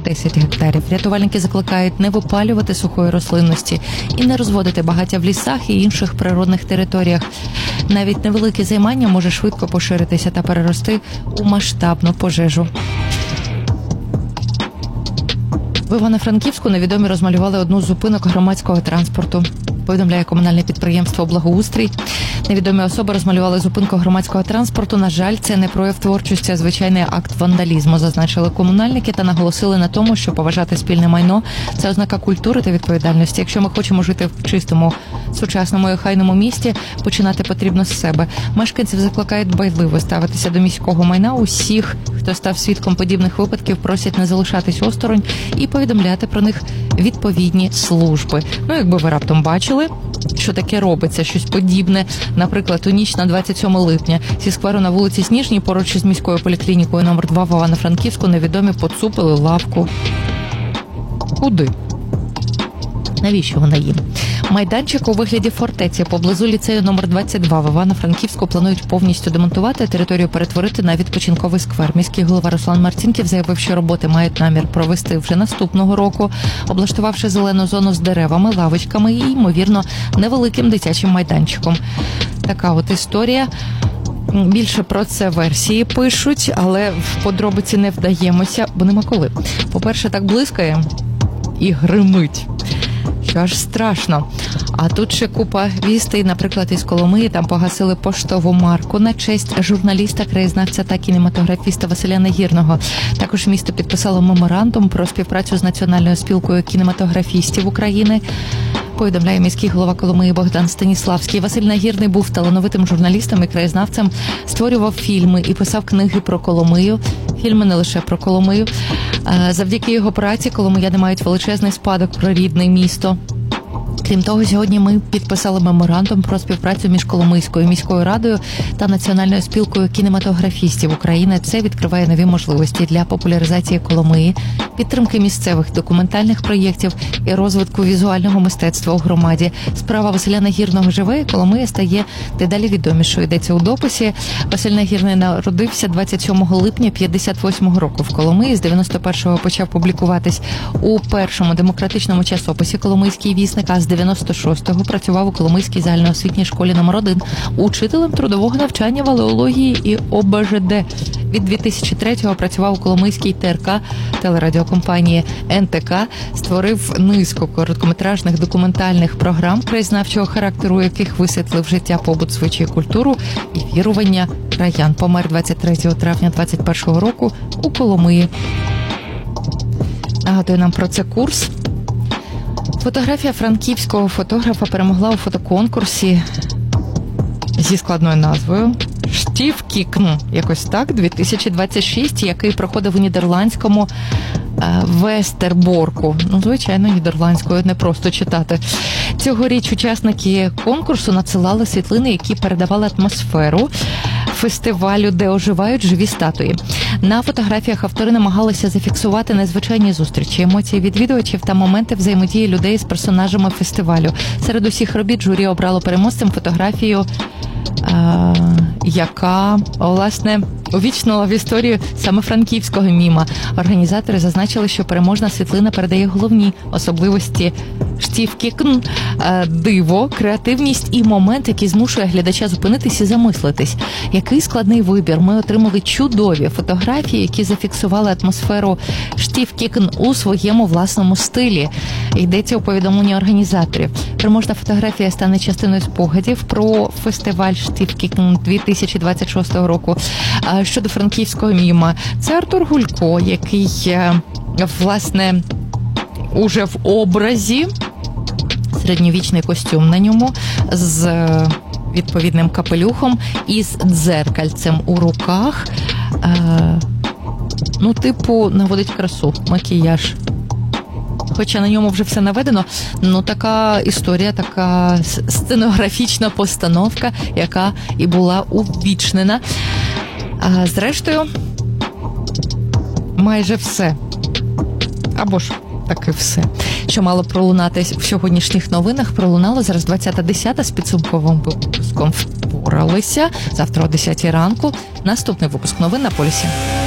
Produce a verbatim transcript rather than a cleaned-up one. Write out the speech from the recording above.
десять гектарів. Рятувальники закликають не випалювати сухої рослинності і не розводити багаття в лісах і інших природних територіях. Навіть невелике займання може швидко поширитися та перерости у масштабну пожежу. В Івано-Франківську невідомі розмалювали одну з зупинок громадського транспорту. Повідомляє комунальне підприємство «Благоустрій». Невідомі особи розмалювали зупинку громадського транспорту. На жаль, це не прояв творчості, а звичайний акт вандалізму, зазначили комунальники та наголосили на тому, що поважати спільне майно – це ознака культури та відповідальності. Якщо ми хочемо жити в чистому, сучасному і охайному місті, починати потрібно з себе. Мешканців закликають дбайливо ставитися до міського майна. Усіх, хто став свідком подібних випадків, просять не залишатись осторонь і повідомляти про них відповідні служби. Ну, якби ви раптом бачили, що таке робиться, щось подібне. Наприклад, у ніч на двадцять сьоме липня зі скверу на вулиці Сніжній поруч із міською поліклінікою номер два в Івано-Франківську невідомі поцупили лавку. Куди? Навіщо вона їм? Майданчик у вигляді фортеці поблизу ліцею номер двадцять два в Івано-Франківську планують повністю демонтувати, територію перетворити на відпочинковий сквер. Міський голова Руслан Марцінків заявив, що роботи мають намір провести вже наступного року, облаштувавши зелену зону з деревами, лавочками і, ймовірно, невеликим дитячим майданчиком. Така от історія. Більше про це версії пишуть, але в подробиці не вдаємося, бо нема коли. По-перше, так блискає і гримить, що аж страшно. А тут ще купа вістей, наприклад, із Коломиї, там погасили поштову марку на честь журналіста, краєзнавця та кінематографіста Василя Нагірного. Також місто підписало меморандум про співпрацю з Національною спілкою кінематографістів України. Повідомляє міський голова Коломиї Богдан Станіславський. Василь Нагірний був талановитим журналістом і краєзнавцем, створював фільми і писав книги про Коломию. Фільми не лише про Коломию. Завдяки його праці коломияни мають величезний спадок про рідне місто. Крім того, сьогодні ми підписали меморандум про співпрацю між Коломийською міською радою та Національною спілкою кінематографістів України. Це відкриває нові можливості для популяризації Коломиї, підтримки місцевих документальних проєктів і розвитку візуального мистецтва у громаді. Справа Василя Нагірного живе, і Коломия стає дедалі відомішою. Йдеться у дописі. Василь Нагірний народився двадцять сьомого липня п'ятдесят восьмого року в Коломиї. З дев'яносто першого почав публікуватись у першому демократичному часописі «Коломийський вісник», а з дев'яносто шостого працював у Коломийській загальноосвітній школі номер один учителем трудового навчання валеології і О Б Ж Д. Від дві тисячі третього працював у Коломийській Т Р К телерадіокомпанії Н Т К, створив низку короткометражних документальних програм краєзнавчого характеру, у яких висвітлив життя, побут, звичаї, культуру і вірування краян. Помер двадцять третього травня двадцять першого року у Коломиї. Нагадує нам про це курс. Фотографія франківського фотографа перемогла у фотоконкурсі зі складною назвою «Штівкікн», якось так, дві тисячі двадцять шість, який проходив у нідерландському е, Вестерборку. Ну, звичайно, нідерландською не просто читати. Цьогоріч учасники конкурсу надсилали світлини, які передавали атмосферу фестивалю, де оживають живі статуї. На фотографіях автори намагалися зафіксувати незвичайні зустрічі, емоції відвідувачів та моменти взаємодії людей з персонажами фестивалю. Серед усіх робіт журі обрало переможцем фотографію, е- яка, власне, увічнила в історію саме франківського міма. Організатори зазначили, що переможна світлина передає головні особливості Штівкікн – диво, креативність і момент, який змушує глядача зупинитись і замислитись. Який складний вибір. Ми отримали чудові фотографії, які зафіксували атмосферу Штівкікн у своєму власному стилі. Йдеться у повідомленні організаторів. Переможна фотографія стане частиною спогадів про фестиваль Штівкікн дві тисячі двадцять шостого року. Щодо франківського міма, це Артур Гулько, який, власне, уже в образі, середньовічний костюм на ньому, з відповідним капелюхом і з дзеркальцем у руках. Е, ну, типу, наводить красу, макіяж. Хоча на ньому вже все наведено, ну така історія, така сценографічна постановка, яка і була увічнена. А зрештою, майже все. Або ж таки все, що мало пролунати в сьогоднішніх новинах, пролунало. Зараз двадцята десята з підсумковим випуском впоралися. Завтра о десятій ранку наступний випуск новин на Полюсі.